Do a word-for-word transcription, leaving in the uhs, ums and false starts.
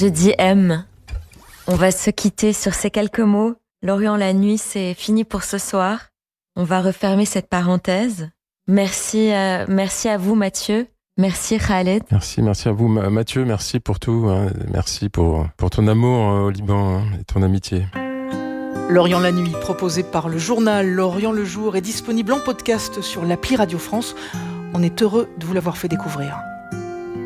Je dis M. On va se quitter sur ces quelques mots. Lorient la nuit, c'est fini pour ce soir. On va refermer cette parenthèse. Merci, euh, merci à vous Mathieu. Merci Khaled. Merci, merci à vous Mathieu. Merci pour tout. Hein. Merci pour, pour ton amour au Liban hein, et ton amitié. Lorient la nuit, proposé par le journal Lorient le jour, est disponible en podcast sur l'appli Radio France. On est heureux de vous l'avoir fait découvrir.